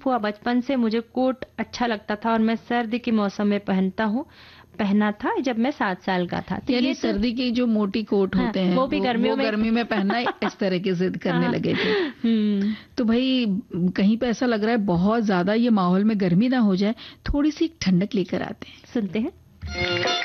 मासूफ हुआ। बचपन से मुझे कोट अच्छा लगता था और मैं सर्दी के मौसम में पहना था जब मैं 7 साल का था। तो यानी सर्दी के जो मोटी कोट होते हैं वो भी गर्मी में पहनना इस तरह के जिद करने लगे थे। तो भाई कहीं पे ऐसा लग रहा है बहुत ज्यादा ये माहौल में गर्मी ना हो जाए, थोड़ी सी ठंडक लेकर आते हैं, सुनते हैं।